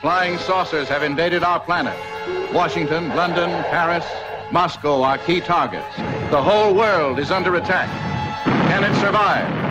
Flying saucers have invaded our planet. Washington, London, Paris, Moscow are key targets. The whole world is under attack. Can it survive?